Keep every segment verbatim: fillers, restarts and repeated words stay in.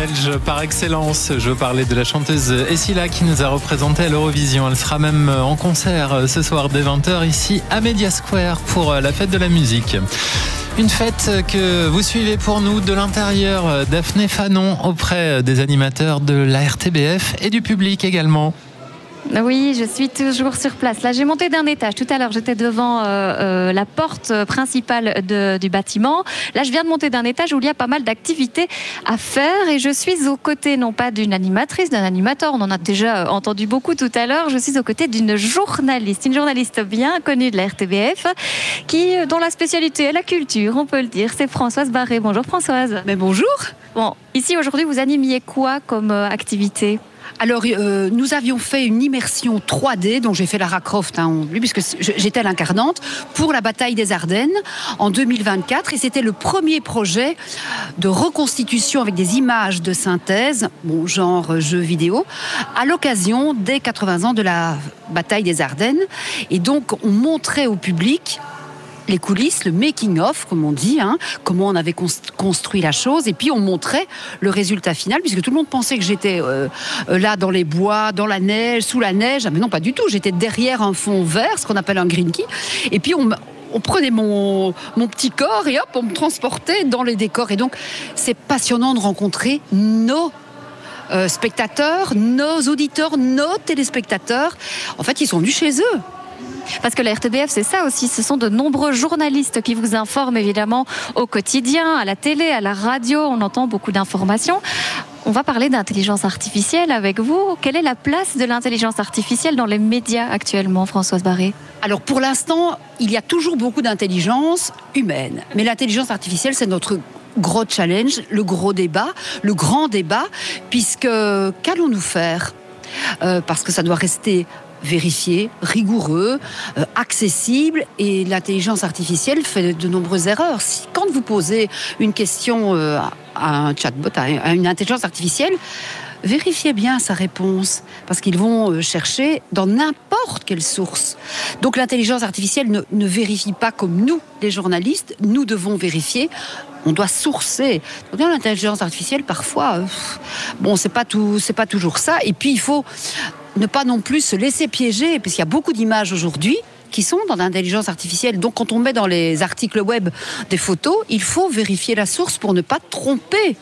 belge par excellence. Je veux parler de la chanteuse Essila qui nous a représenté à l'Eurovision. Elle sera même en concert ce soir dès vingt heures ici à Media Square pour la fête de la musique. Une fête que vous suivez pour nous de l'intérieur. Daphné Fanon auprès des animateurs de la R T B F et du public également. Oui, je suis toujours sur place. Là, j'ai monté d'un étage. Tout à l'heure, j'étais devant euh, euh, la porte principale de, du bâtiment. Là, je viens de monter d'un étage où il y a pas mal d'activités à faire. Et je suis aux côtés, non pas d'une animatrice, d'un animateur. On en a déjà entendu beaucoup tout à l'heure. Je suis aux côtés d'une journaliste, une journaliste bien connue de la R T B F, qui, dont la spécialité est la culture, on peut le dire. C'est Françoise Barré. Bonjour Françoise. Mais bonjour. Bon, ici aujourd'hui, vous animiez quoi comme euh, activité ? Alors, euh, nous avions fait une immersion trois D, dont j'ai fait Lara Croft, hein, puisque j'étais l'incarnante, pour la bataille des Ardennes en deux mille vingt-quatre. Et c'était le premier projet de reconstitution avec des images de synthèse, bon, genre jeu vidéo, à l'occasion des quatre-vingts ans de la bataille des Ardennes. Et donc, on montrait au public les coulisses, le making-of, comme on dit, hein, comment on avait construit la chose, et puis on montrait le résultat final, puisque tout le monde pensait que j'étais euh, là dans les bois, dans la neige, sous la neige. Ah, mais non, pas du tout, j'étais derrière un fond vert, ce qu'on appelle un green key, et puis on, on prenait mon, mon petit corps, et hop, on me transportait dans les décors. Et donc, c'est passionnant de rencontrer nos euh, spectateurs, nos auditeurs, nos téléspectateurs. En fait, ils sont venus chez eux. Parce que la R T B F, c'est ça aussi, ce sont de nombreux journalistes qui vous informent évidemment au quotidien, à la télé, à la radio, on entend beaucoup d'informations. On va parler d'intelligence artificielle avec vous. Quelle est la place de l'intelligence artificielle dans les médias actuellement, Françoise Barré ? Alors pour l'instant, il y a toujours beaucoup d'intelligence humaine, mais l'intelligence artificielle, c'est notre gros challenge, le gros débat, le grand débat, puisque qu'allons-nous faire ? euh, Parce que ça doit rester vérifié, rigoureux, euh, accessible, et l'intelligence artificielle fait de nombreuses erreurs. Si, quand vous posez une question euh, à un chatbot, à une intelligence artificielle, vérifiez bien sa réponse, parce qu'ils vont chercher dans n'importe quelle source. Donc l'intelligence artificielle ne, ne vérifie pas comme nous, les journalistes, nous devons vérifier. On doit sourcer. Donc, l'intelligence artificielle, parfois, euh, bon, c'est pas tout, c'est pas toujours ça. Et puis il faut ne pas non plus se laisser piéger, parce qu'il y a beaucoup d'images aujourd'hui qui sont dans l'intelligence artificielle. Donc quand on met dans les articles web des photos, il faut vérifier la source pour ne pas tromper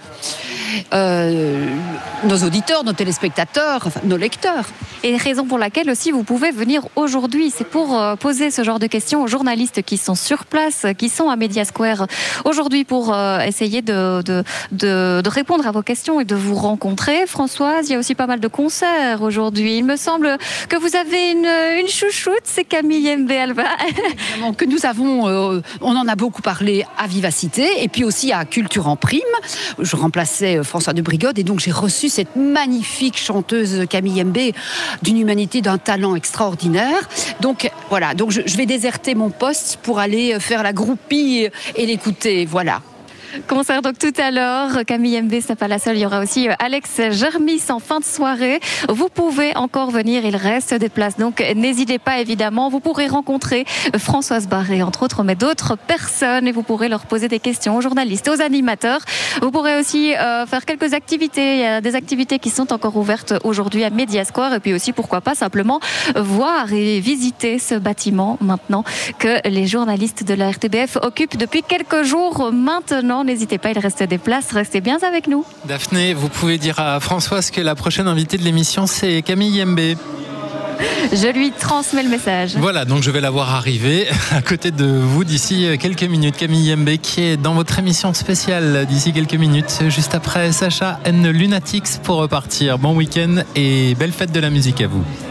euh, nos auditeurs, nos téléspectateurs, enfin, nos lecteurs. Et raison pour laquelle aussi vous pouvez venir aujourd'hui, c'est pour euh, poser ce genre de questions aux journalistes qui sont sur place, qui sont à Media Square aujourd'hui, pour euh, essayer de, de, de, de répondre à vos questions et de vous rencontrer. Françoise, il y a aussi pas mal de concerts aujourd'hui. Il me semble que vous avez une, une chouchoute, c'est Camille Mbé-Alba. Que nous avons, euh, on en a beaucoup parlé à Vivacité, et puis aussi à Culture en Prime. Je remplaçais François de Brigode, et donc j'ai reçu cette magnifique chanteuse Camille Mbé, d'une humanité, d'un talent extraordinaire. Donc voilà, donc je, je vais déserter mon poste pour aller faire la groupie et l'écouter, voilà. Concert donc tout à l'heure. Camille Mbé, ce n'est pas la seule. Il y aura aussi Alex Germis en fin de soirée. Vous pouvez encore venir, il reste des places. Donc n'hésitez pas, évidemment. Vous pourrez rencontrer Françoise Barré, entre autres, mais d'autres personnes. Et vous pourrez leur poser des questions aux journalistes, aux animateurs. Vous pourrez aussi euh, faire quelques activités. Il y a des activités qui sont encore ouvertes aujourd'hui à Media Square. Et puis aussi, pourquoi pas, simplement voir et visiter ce bâtiment maintenant que les journalistes de la R T B F occupent depuis quelques jours maintenant. N'hésitez pas, il reste des places, restez bien avec nous. Daphné, vous pouvez dire à Françoise que la prochaine invitée de l'émission, c'est Camille Mbé. Je lui transmets le message. Voilà, donc je vais la voir arriver à côté de vous d'ici quelques minutes. Camille Mbé qui est dans votre émission spéciale d'ici quelques minutes, juste après Sacha and Lunatics pour repartir. Bon week-end et belle fête de la musique à vous.